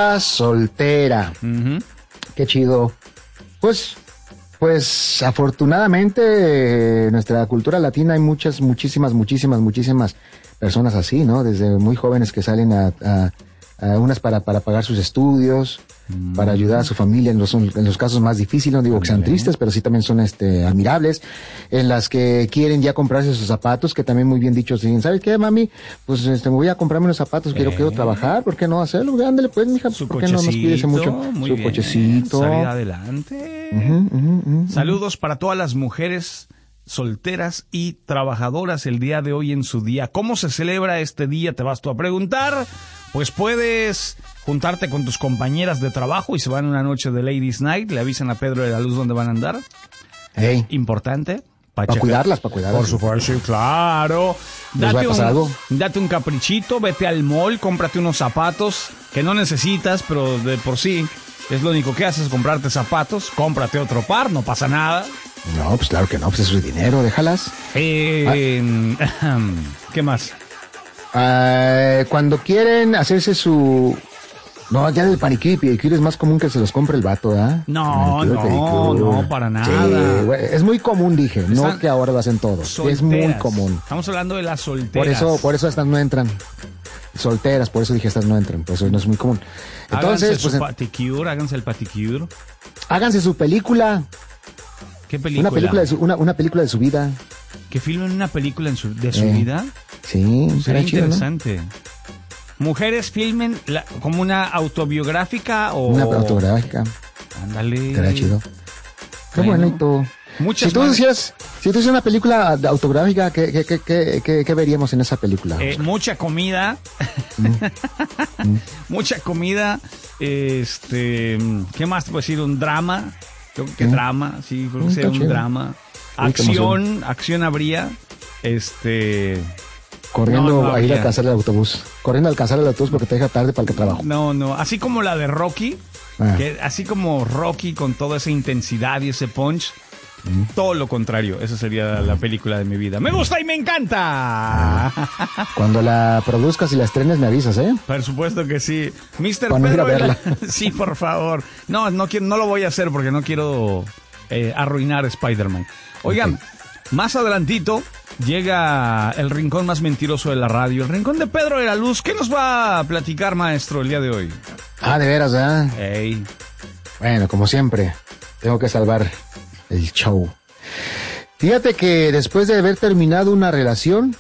viuda soltera. Qué chido. Pues afortunadamente en nuestra cultura latina hay muchísimas personas así, ¿no? Desde muy jóvenes que salen a unas para pagar sus estudios, para ayudar a su familia en los casos más difíciles, no digo que sean tristes, pero sí también son admirables, en las que quieren ya comprarse sus zapatos, que también muy bien dicho, dicen, ¿sabes qué, mami? Pues me voy a comprarme unos zapatos, quiero trabajar, ¿por qué no hacerlo? Ándale pues, mija, ¿por qué no nos cuídese mucho? Muy Su bien. cochecito. Salir adelante. Saludos para todas las mujeres solteras y trabajadoras el día de hoy en su día. ¿Cómo se celebra este día? Te vas tú a preguntar. Pues puedes juntarte con tus compañeras de trabajo y se van una noche de Ladies Night. Le avisan a Pedro de la Luz dónde van a andar. Hey. Importante. Para cuidarlas. Por supuesto, sí, claro. ¿Les va a pasar algo? Date un caprichito, vete al mall, cómprate unos zapatos que no necesitas, pero de por sí es lo único que haces, comprarte zapatos. Cómprate otro par, no pasa nada. No, pues claro que no, pues eso es dinero, déjalas. ¿Qué más? Cuando quieren hacerse su... No, ya del pedicure es más común que se los compre el vato, ¿ah? No, para nada. Sí, es muy común, dije, no que ahora lo hacen todos. Solteras. Es muy común. Estamos hablando de las solteras. Por eso estas no entran. Solteras, por eso dije estas no entran, por eso no es muy común. Entonces, háganse el paticure. Háganse su película. ¿Qué película? Una película de su vida. ¿Que filmen una película de su vida? Sí, sería chido, interesante. ¿No? ¿Mujeres filmen como una autobiográfica o...? Una autobiográfica. Ándale. Será chido. Qué bonito. Si tú hicieras una película autobiográfica, ¿qué veríamos en esa película? Mucha comida. Mucha comida. ¿Qué más te puedo decir? Un drama. Creo que drama, sí, creo que sería un drama. Acción habría. Corriendo a ir a alcanzar el autobús. Corriendo a alcanzar el autobús porque te deja tarde para el que trabajo. No. Así como la de Rocky. Así como Rocky con toda esa intensidad y ese punch. Todo lo contrario. Esa sería la película de mi vida. ¡Me gusta y me encanta! Cuando la produzcas y la estrenes me avisas, ¿eh? Por supuesto que sí. Mr. Cuando Pedro. ir a verla. Sí, por favor. No lo voy a hacer porque no quiero arruinar Spider-Man. Oigan, más adelantito llega el rincón más mentiroso de la radio, el rincón de Pedro de la Luz. ¿Qué nos va a platicar, maestro, el día de hoy? De veras, ¿verdad? Hey. Bueno, como siempre, tengo que salvar el show. Fíjate que después de haber terminado una relación,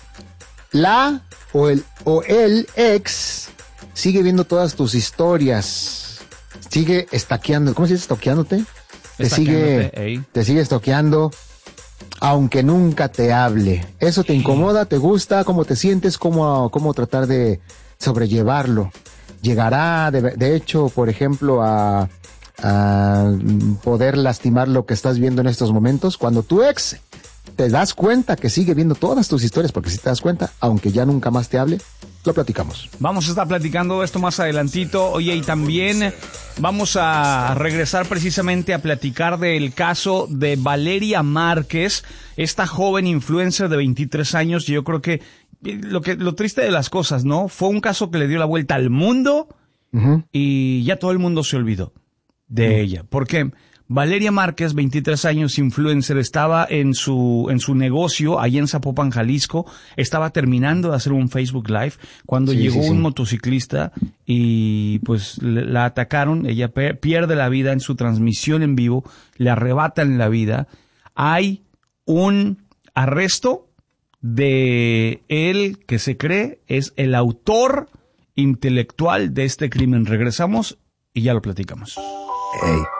el ex sigue viendo todas tus historias, sigue estaqueando. ¿Cómo se dice? ¿Estoqueándote? Te sigue estoqueando, aunque nunca te hable. ¿Eso te incomoda? ¿Te gusta? ¿Cómo te sientes? ¿Cómo tratar de sobrellevarlo? Llegará, de hecho, por ejemplo, a poder lastimar lo que estás viendo en estos momentos. Cuando tu ex te das cuenta que sigue viendo todas tus historias, porque si te das cuenta, aunque ya nunca más te hable, lo platicamos. Vamos a estar platicando esto más adelantito. Oye, y también vamos a regresar precisamente a platicar del caso de Valeria Márquez, esta joven influencer de 23 años. Y yo creo que lo triste de las cosas, ¿no? Fue un caso que le dio la vuelta al mundo y ya todo el mundo se olvidó de ella. Porque Valeria Márquez, 23 años, influencer, estaba en su negocio ahí en Zapopan, Jalisco. Estaba terminando de hacer un Facebook Live cuando llegó un motociclista y pues la atacaron. Ella pierde la vida en su transmisión en vivo, le arrebatan la vida. Hay un arresto de él que se cree es el autor intelectual de este crimen. Regresamos y ya lo platicamos. Hey.